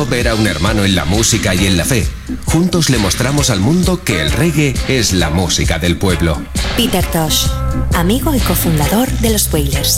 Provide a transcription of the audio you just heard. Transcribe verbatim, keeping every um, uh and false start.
solo ver a un hermano en la música y en la fe. Juntos le mostramos al mundo que el reggae es la música del pueblo. Peter Tosh, amigo y cofundador de los Wailers.